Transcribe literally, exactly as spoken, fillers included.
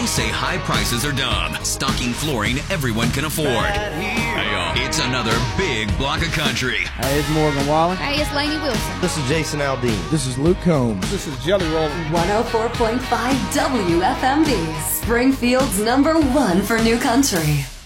Say high prices are dumb. Stocking flooring everyone can afford. Hey, it's another big block of country. Hey, it's Morgan Wallen. Hey, it's Lainey Wilson. This is Jason Aldean. This is Luke Combs. This is Jelly Roll. one oh four point five W F M D, Springfield's number one for new country.